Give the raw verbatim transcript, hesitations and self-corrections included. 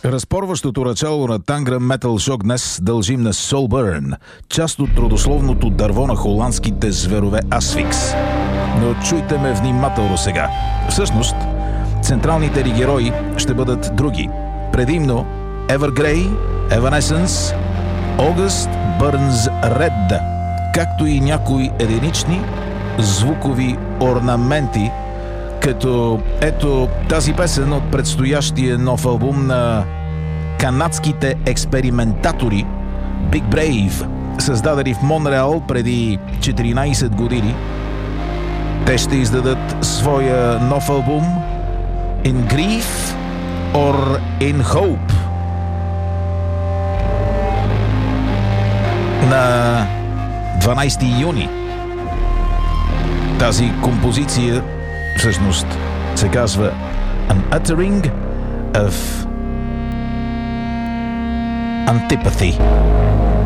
Разпорващото начало на Tangram Metal Shock днес дължим на Soulburn, част от родословното дърво на холандските зверове Asphyx. Но чуйте ме внимателно сега. Всъщност, централните ни герои ще бъдат други. Предимно Evergrey, Evanescence, August Burns Red, както и някои единични звукови орнаменти, като ето тази песен от предстоящия нов албум на канадските експериментатори Big Brave, създадени в Монреал преди четиринайсет години. Те ще издадат своя нов албум In Grief or In Hope на дванайсети юни. Тази композиция всъщност се казва An Uttering of Antipathy.